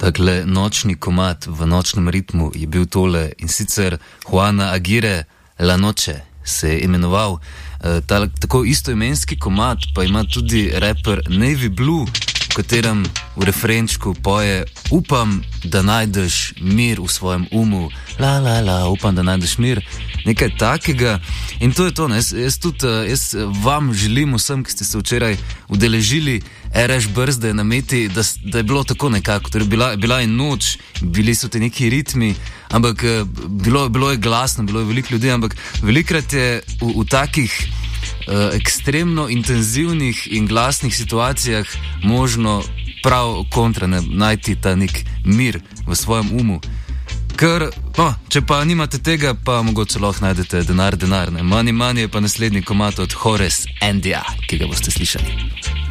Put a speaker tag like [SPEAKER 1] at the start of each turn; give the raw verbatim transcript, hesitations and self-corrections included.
[SPEAKER 1] Takle nočni komad v nočnem ritmu je bil tole in sicer Juana Aguirre La Noche se je imenoval. E, ta, tako istoimenski komad pa ima tudi raper Navy Blue, v katerem v refrenčku poje upam, da najdeš mir v svojem umu, la la la, upam, da najdeš mir, nekaj takega. In to je to, ne? Jaz, jaz tudi jaz vam želim vsem, ki ste se včeraj udeležili R Š Brzde na Meti, da, da je bilo tako nekako, torej bila, bila je noč, bili so te neki ritmi, ampak bilo, bilo je glasno, bilo je veliko ljudi, ampak velikrat je v, v takih uh, ekstremno intenzivnih in glasnih situacijah možno prav kontra, ne, najti ta nek mir v svojem umu. Ker, no, če pa nimate tega, pa mogoče lahko najdete denar, denar, ne. Money, money je pa naslednji komad od Horace Andia, ki ga boste slišali.